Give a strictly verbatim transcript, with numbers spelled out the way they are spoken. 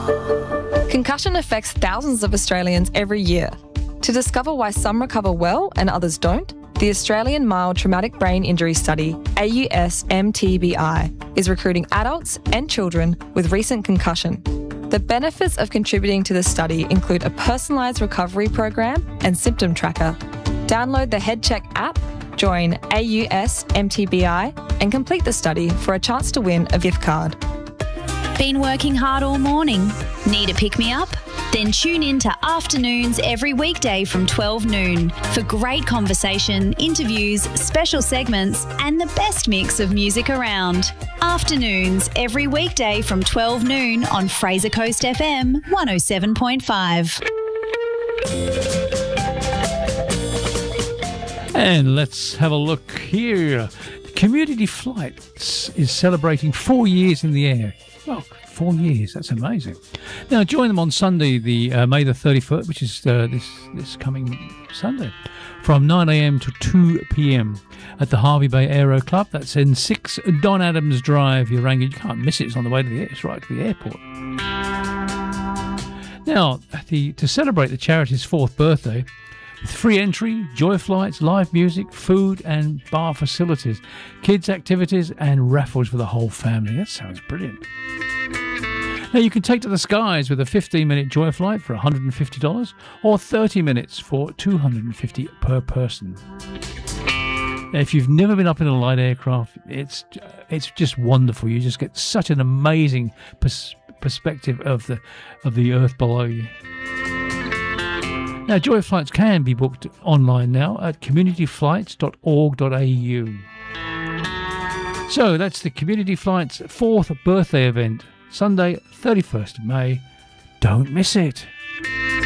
Concussion affects thousands of Australians every year. To discover why some recover well and others don't, the Australian Mild Traumatic Brain Injury Study, A U S M T B I, is recruiting adults and children with recent concussion. The benefits of contributing to the study include a personalised recovery program and symptom tracker. Download the HeadCheck app, join A U S M T B I and complete the study for a chance to win a gift card. Been working hard all morning? Need a pick-me-up? Then tune in to Afternoons every weekday from twelve noon for great conversation, interviews, special segments and the best mix of music around. Afternoons every weekday from twelve noon on Fraser Coast F M one oh seven point five. And let's have a look here. Community Flights is celebrating four years in the air. Well, four years, that's amazing. Now, join them on Sunday, the uh, May the thirty-first, which is uh, this, this coming Sunday, from nine a m to two p m at the Harvey Bay Aero Club. That's in six Don Adams Drive, Uranga. You can't miss it. It's on the way to the, it's right to the airport. Now, the, to celebrate the charity's fourth birthday, with free entry, joy flights, live music, food and bar facilities, kids' activities and raffles for the whole family. That sounds brilliant. Now, you can take to the skies with a fifteen minute joy flight for one hundred fifty dollars or thirty minutes for two hundred fifty dollars per person. Now, if you've never been up in a light aircraft, it's it's just wonderful. You just get such an amazing pers- perspective of the of the earth below you. Now, joy flights can be booked online now at community flights dot org dot a u. So that's the Community Flights fourth birthday event, Sunday, thirty-first of May. Don't miss it.